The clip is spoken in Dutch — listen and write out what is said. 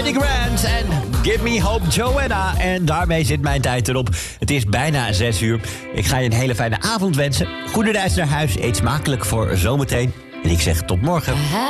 Eddie Grant en Give Me Hope Joanna. En daarmee zit mijn tijd erop. Het is bijna 6 uur. Ik ga je een hele fijne avond wensen. Goede reis naar huis. Eet smakelijk voor zometeen. En ik zeg tot morgen.